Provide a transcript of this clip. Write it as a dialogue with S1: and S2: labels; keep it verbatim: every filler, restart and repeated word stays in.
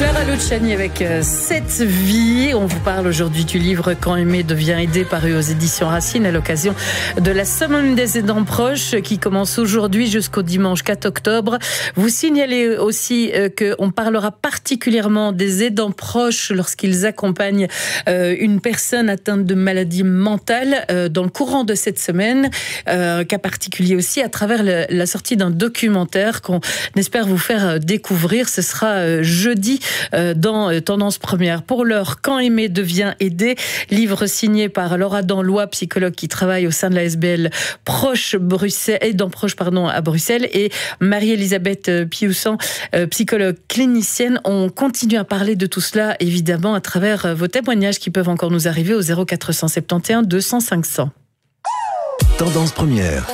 S1: Clara Luciani avec euh, Cette vie. On vous parle aujourd'hui du livre Quand aimer devient aider, paru aux éditions Racine à l'occasion de la semaine des aidants proches qui commence aujourd'hui jusqu'au dimanche quatre octobre. Vous signalez aussi euh, qu'on parlera particulièrement des aidants proches lorsqu'ils accompagnent euh, une personne atteinte de maladie mentale euh, dans le courant de cette semaine. Euh, cas particulier aussi à travers le, la sortie d'un documentaire qu'on espère vous faire découvrir. Ce sera euh, jeudi euh, dans euh, Tendance Première. Pour l'heure, Quand aimer devient aider, livre signé par Laura Danlois, psychologue qui travaille au sein de la S B L proche Bruxelles, aidant proche pardon à Bruxelles, et Marie-Elisabeth Piussan, euh, psychologue clinicienne. On continue à parler de tout cela évidemment à travers euh, vos témoignages qui peuvent encore nous arriver au zéro quatre cent soixante et onze deux cents cinq cents.
S2: Tendance Première.